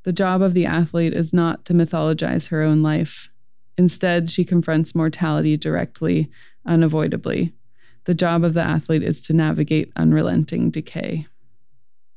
The job of the athlete is not to mythologize her own life. Instead, she confronts mortality directly, unavoidably. The job of the athlete is to navigate unrelenting decay.